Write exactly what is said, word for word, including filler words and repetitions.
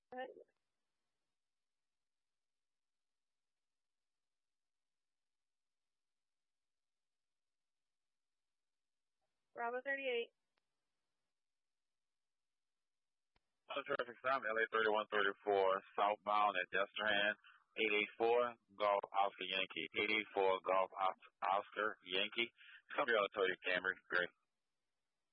Right. Bravo thirty-eight. On traffic stop, L A thirty-one thirty-four, southbound at Destrehan, eight eight four Golf Oscar Yankee, eight eight four Golf Os- Oscar Yankee. It's going to be on the Toyota Camry, great.